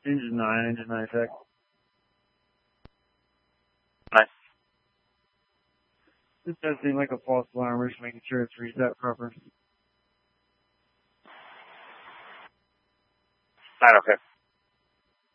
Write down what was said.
Engine 9 tech. Nice. This does seem like a false alarm. We're just making sure it's reset proper. 9, okay.